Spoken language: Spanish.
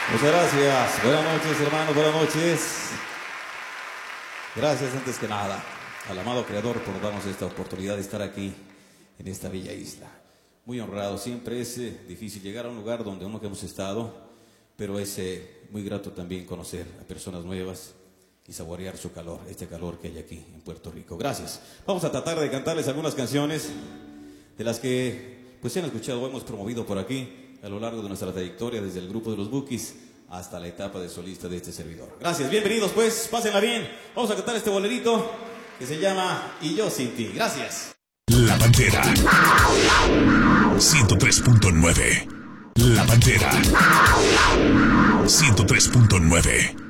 Muchas gracias. Buenas noches, hermanos. Buenas noches. Gracias antes que nada al amado Creador por darnos esta oportunidad de estar aquí en esta bella isla. Muy honrado. Siempre es difícil llegar a un lugar donde uno que hemos estado, pero es muy grato también conocer a personas nuevas y saborear su calor, este calor que hay aquí en Puerto Rico. Gracias. Vamos a tratar de cantarles algunas canciones de las que pues se han escuchado o hemos promovido por aquí a lo largo de nuestra trayectoria, desde el grupo de los Bukis hasta la etapa de solista de este servidor. Gracias, bienvenidos pues, pásenla bien. Vamos a cantar este bolerito que se llama Y yo sin ti. Gracias. La Pantera 103.9. La Pantera 103.9.